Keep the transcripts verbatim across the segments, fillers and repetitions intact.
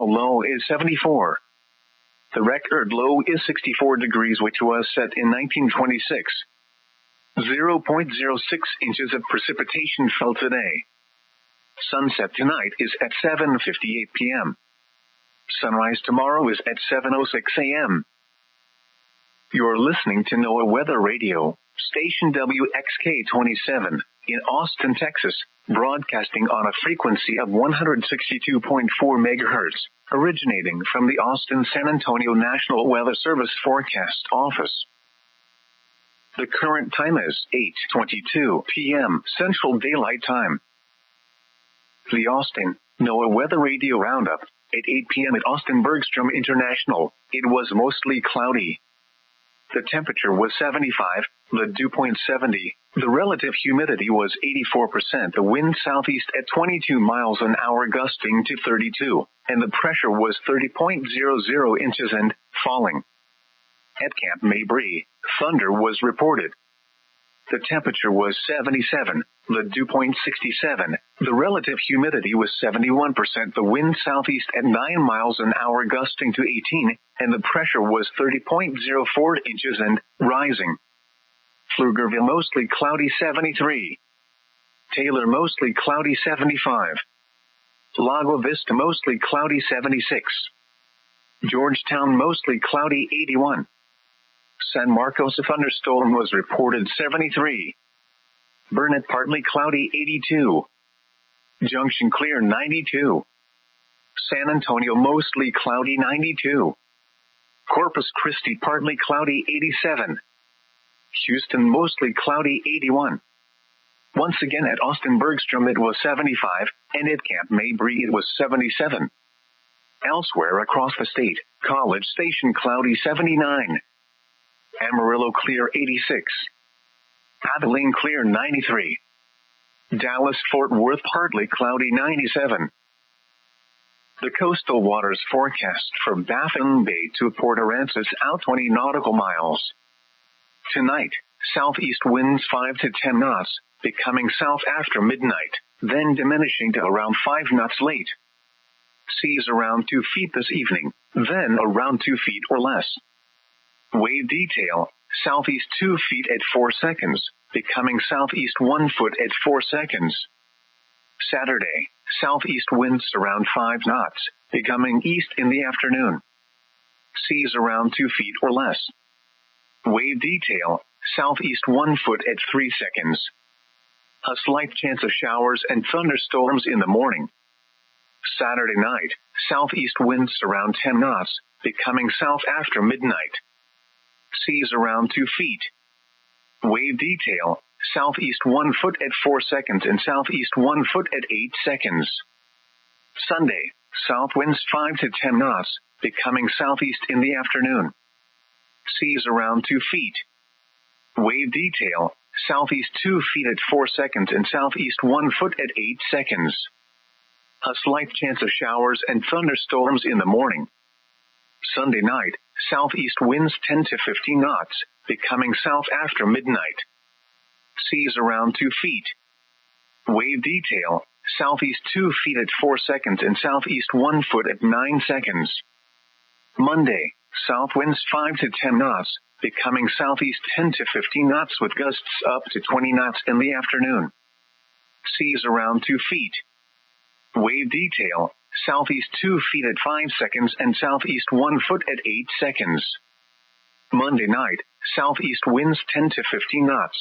Low is seventy-four. The record low is sixty-four degrees, which was set in nineteen twenty-six. zero point zero six inches of precipitation fell today. Sunset tonight is at seven fifty-eight p.m. Sunrise tomorrow is at seven oh six a.m. You're listening to NOAA Weather Radio, station W X K twenty-seven, in Austin, Texas, broadcasting on a frequency of one hundred sixty-two point four megahertz, originating from the Austin-San Antonio National Weather Service Forecast Office. The current time is eight twenty-two p.m. Central Daylight Time. The Austin NOAA Weather Radio Roundup. At eight p.m. at Austin Bergstrom International, it was mostly cloudy. The temperature was seventy-five, the dew point seventy, the relative humidity was eighty-four percent, the wind southeast at twenty-two miles an hour gusting to thirty-two, and the pressure was thirty point zero zero inches and falling. At Camp Mabry, thunder was reported. The temperature was seventy-seven, the dew point sixty-seven, the relative humidity was seventy-one percent, the wind southeast at nine miles an hour gusting to eighteen, and the pressure was thirty point zero four inches and rising. Pflugerville mostly cloudy seventy-three. Taylor mostly cloudy seventy-five. Lago Vista mostly cloudy seventy-six. Georgetown mostly cloudy eighty-one. San Marcos a thunderstorm was reported seventy-three. Burnett partly cloudy eighty-two. Junction clear ninety-two. San Antonio mostly cloudy ninety-two. Corpus Christi partly cloudy eighty-seven. Houston mostly cloudy eighty-one. Once again at Austin Bergstrom it was seventy-five, and at Camp Mabry it was seventy-seven. Elsewhere across the state, College Station cloudy seventy-nine. Amarillo clear eighty-six. Abilene clear ninety-three. Dallas-Fort Worth partly cloudy ninety-seven. The coastal waters forecast from Baffin Bay to Port Aransas out twenty nautical miles. Tonight, southeast winds five to ten knots, becoming south after midnight, then diminishing to around five knots late. Seas around two feet this evening, then around two feet or less. Wave detail, southeast two feet at four seconds, becoming southeast one foot at four seconds. Saturday, southeast winds around five knots, becoming east in the afternoon. Seas around two feet or less. Wave detail, southeast one foot at three seconds. A slight chance of showers and thunderstorms in the morning. Saturday night, southeast winds around ten knots, becoming south after midnight. Seas around two feet. Wave detail, southeast one foot at four seconds and southeast one foot at eight seconds. Sunday, south winds five to ten knots, becoming southeast in the afternoon. Seas around two feet. Wave detail, southeast two feet at four seconds and southeast one foot at eight seconds. A slight chance of showers and thunderstorms in the morning. Sunday night, southeast winds ten to fifteen knots, becoming south after midnight. Seas around two feet. Wave detail, southeast two feet at four seconds and southeast one foot at nine seconds. Monday, south winds five to ten knots, becoming southeast ten to fifteen knots with gusts up to twenty knots in the afternoon. Seas around two feet. Wave detail, southeast two feet at five seconds and southeast one foot at eight seconds. Monday night, southeast winds ten to fifteen knots.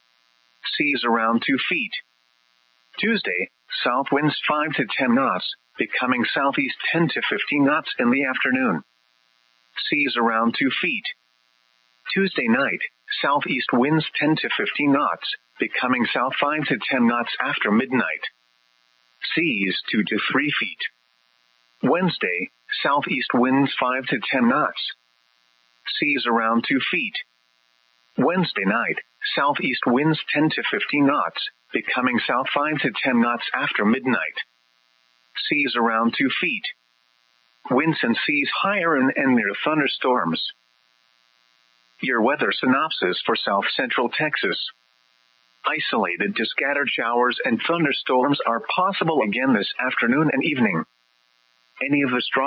Seas around two feet. Tuesday, south winds five to ten knots, becoming southeast ten to fifteen knots in the afternoon. Seas around two feet. Tuesday night, southeast winds ten to fifteen knots, becoming south five to ten knots after midnight. Seas two to three feet. Wednesday, southeast winds five to ten knots. Seas around two feet. Wednesday night, southeast winds ten to fifteen knots, becoming south five to ten knots after midnight. Seas around two feet. Winds and seas higher and, and near thunderstorms. Your weather synopsis for south central Texas. Isolated to scattered showers and thunderstorms are possible again this afternoon and evening. Any of the strong